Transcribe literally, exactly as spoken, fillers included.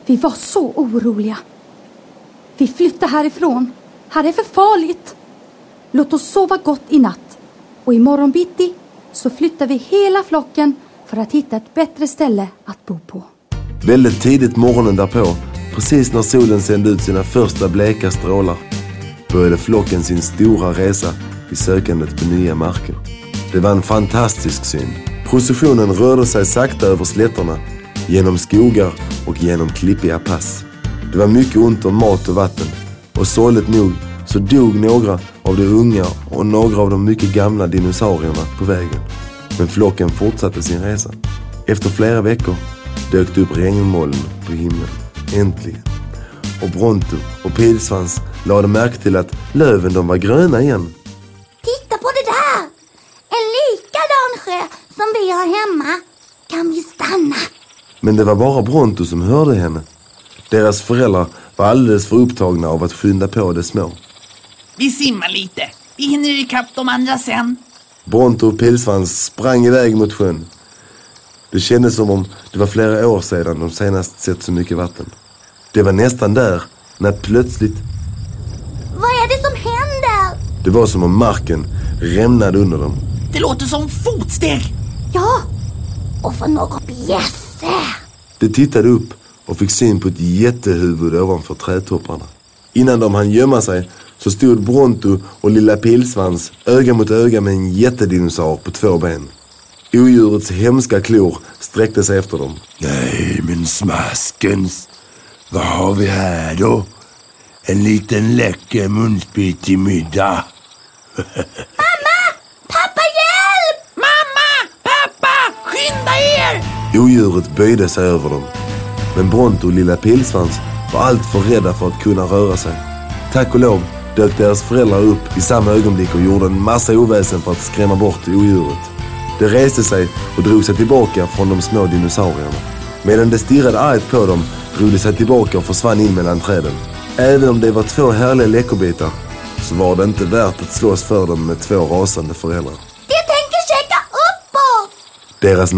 Vi var så oroliga. Vi flyttar härifrån. Här är för farligt. Låt oss sova gott i natt. Och imorgon bitti så flyttar vi hela flocken för att hitta ett bättre ställe att bo på. Väldigt tidigt morgonen därpå, precis när solen sände ut sina första bleka strålar, började flocken sin stora resa i sökandet på nya marker. Det var en fantastisk syn. Processionen rörde sig sakta över slätterna, genom skogar och genom klippiga pass. Det var mycket ont om mat och vatten, och sorgligt nog så dog några av de unga och några av de mycket gamla dinosaurierna på vägen. Men flocken fortsatte sin resa. Efter flera veckor dök det upp regnmoln på himlen. Äntligen. Och Bronto och Pilsvans lade märke till att löven de var gröna igen. Titta på det där! En likadan sjö som vi har hemma. Kan vi stanna? Men det var bara Bronto som hörde henne. Deras föräldrar var alldeles för upptagna av att skynda på det små. Vi simmar lite. Vi hinner ikapp de andra sen. Bronto och Pilsvans sprang iväg mot sjön. Det kändes som om det var flera år sedan de senast sett så mycket vatten. Det var nästan där när plötsligt... Vad är det som händer? Det var som om marken rämnade under dem. Det låter som fotsteg. Ja, och för något bjässe. De tittade upp och fick syn på ett jättehuvud ovanför trädtopparna. Innan de hann gömma sig så stod Bronto och lilla Pilsvans öga mot öga med en jättedinosaur på två ben. Odjurets hemska klor sträckte sig efter dem. Nej, men smaskens. Vad har vi här då? En liten läcker munsbit till middag. Mamma! Pappa, hjälp! Mamma! Pappa! Skynda er! Odjuret böjde sig över dem. Men Bronto och lilla Pilsvans var allt för rädda för att kunna röra sig. Tack och lov dök deras föräldrar upp i samma ögonblick och gjorde en massa oväsen för att skrämma bort odjuret. Det reste sig och drog sig tillbaka från de små dinosaurierna. Medan det stirrade argt på dem drog det sig tillbaka och försvann in mellan träden. Även om det var två härliga läckerbitar så var det inte värt att slåss för dem med två rasande föräldrar. De tänker checka upp oss! Deras